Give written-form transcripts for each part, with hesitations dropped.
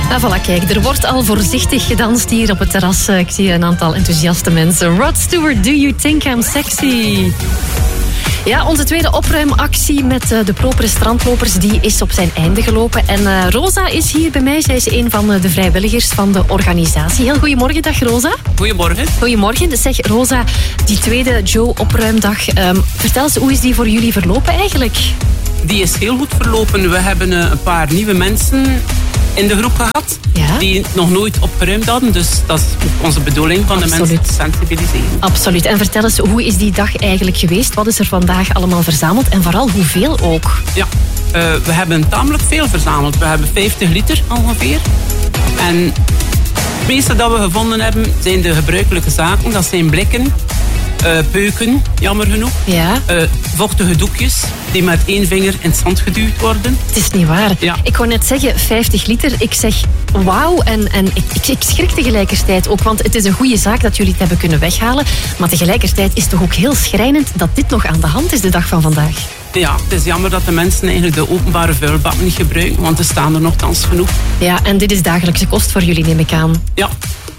Ah, voilà, kijk, er wordt al voorzichtig gedanst hier op het terras. Ik zie een aantal enthousiaste mensen. Rod Stewart, Do You Think I'm Sexy? Ja, onze tweede opruimactie met de propere strandlopers, die is op zijn einde gelopen. En Rosa is hier bij mij. Zij is een van de vrijwilligers van de organisatie. Heel goedemorgen, dag Rosa. Goedemorgen. Goedemorgen. Dus zeg Rosa, die tweede Joe-opruimdag, vertel eens, hoe is die voor jullie verlopen eigenlijk? Die is heel goed verlopen. We hebben een paar nieuwe mensen in de groep gehad, ja? Die nog nooit opgeruimd hadden. Dus dat is onze bedoeling, van de mensen te sensibiliseren. Absoluut. En vertel eens, hoe is die dag eigenlijk geweest? Wat is er vandaag allemaal verzameld? En vooral, hoeveel ook? Ja, we hebben tamelijk veel verzameld. We hebben 50 liter ongeveer. En het meeste dat we gevonden hebben, zijn de gebruikelijke zaken. Dat zijn blikken, peuken, jammer genoeg. Ja. Vochtige doekjes die met 1 vinger in het zand geduwd worden. Het is niet waar. Ja. Ik wou net zeggen, 50 liter. Ik zeg wauw. En ik schrik tegelijkertijd ook. Want het is een goede zaak dat jullie het hebben kunnen weghalen. Maar tegelijkertijd is het toch ook heel schrijnend dat dit nog aan de hand is de dag van vandaag. Ja, het is jammer dat de mensen eigenlijk de openbare vuilbak niet gebruiken. Want er staan er nogthans genoeg. Ja, en dit is dagelijkse kost voor jullie, neem ik aan. Ja,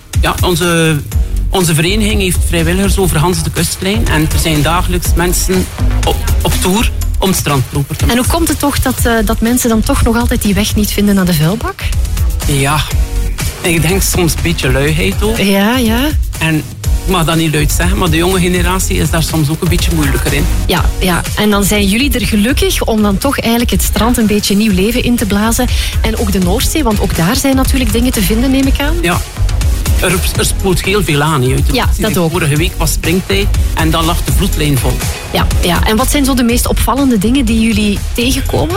onze vereniging heeft vrijwilligers over Hans de kustlijn. En er zijn dagelijks mensen op tour om het strandloper te maken. En hoe komt het toch dat mensen dan toch nog altijd die weg niet vinden naar de vuilbak? Ja, ik denk soms een beetje luiheid ook. Ja. En ik mag dat niet luid zeggen, maar de jonge generatie is daar soms ook een beetje moeilijker in. Ja. En dan zijn jullie er gelukkig om dan toch eigenlijk het strand een beetje nieuw leven in te blazen. En ook de Noordzee, want ook daar zijn natuurlijk dingen te vinden, neem ik aan. Ja. Er spoelt heel veel aan uit de Ja, dat ook. Vorige week was springtijd en dan lag de vloedlijn vol. Ja. En wat zijn zo de meest opvallende dingen die jullie tegenkomen?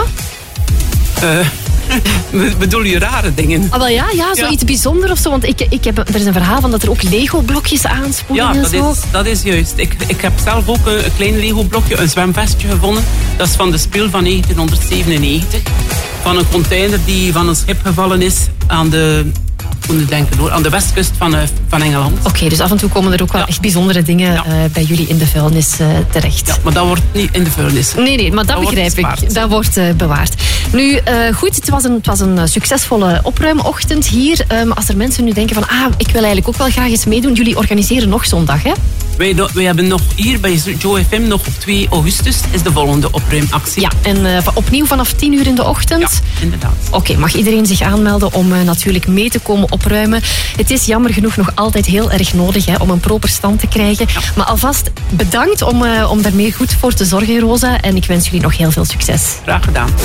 Bedoel je rare dingen? Ah, wel ja, zoiets bijzonders of zo. Want er is een verhaal van dat er ook Lego-blokjes aanspoelen en zo. Ja, dat is juist. Ik heb zelf ook een klein Lego-blokje, een zwemvestje gevonden. Dat is van de spil van 1997. Van een container die van een schip gevallen is aan de westkust van Engeland. Oké, dus af en toe komen er ook wel echt bijzondere dingen bij jullie in de vuilnis terecht. Ja, maar dat wordt niet in de vuilnis. Nee, maar dat begrijp ik. Dat wordt bewaard. Nu, goed, het was een succesvolle opruimochtend hier. Als er mensen nu denken van, ik wil eigenlijk ook wel graag eens meedoen. Jullie organiseren nog zondag, hè? Wij hebben nog hier bij Joe FM nog op 2 augustus is de volgende opruimactie. Ja, en opnieuw vanaf 10 uur in de ochtend? Ja, inderdaad. Oké, mag iedereen zich aanmelden om natuurlijk mee te komen opruimen. Het is jammer genoeg nog altijd heel erg nodig om een proper stand te krijgen. Ja. Maar alvast bedankt om daarmee goed voor te zorgen, Rosa. En ik wens jullie nog heel veel succes. Graag gedaan.